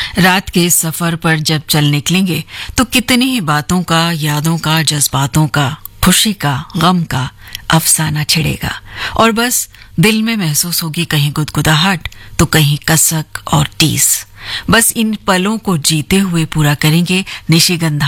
रात के सफर पर जब चल निकलेंगे तो कितनी ही बातों का, यादों का, जज्बातों का, खुशी का, गम का अफसाना छिड़ेगा और बस दिल में महसूस होगी कहीं गुदगुदाहट तो कहीं कसक और टीस। बस इन पलों को जीते हुए पूरा करेंगे निशिगंधा